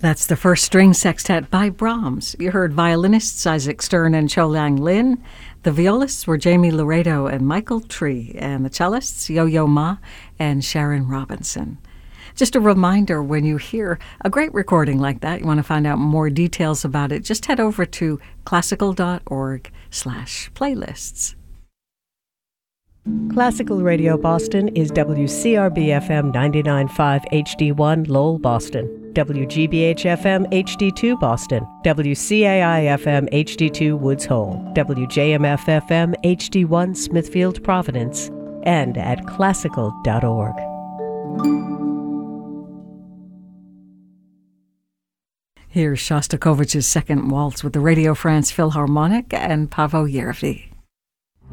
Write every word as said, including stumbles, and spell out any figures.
That's the first string sextet by Brahms. You heard violinists Isaac Stern and Cho Lang Lin. The violists were Jamie Laredo and Michael Tree, and the cellists Yo-Yo Ma and Sharon Robinson. Just a reminder, when you hear a great recording like that, you want to find out more details about it, just head over to classical.org slash playlists. Classical Radio Boston is W C R B F M ninety-nine point five H D one Lowell, Boston, W G B H F M H D two Boston, W C A I F M H D two Woods Hole, W J M F F M H D one Smithfield, Providence, and at classical dot org. Here's Shostakovich's Second Waltz with the Radio France Philharmonic and Paavo Järvi.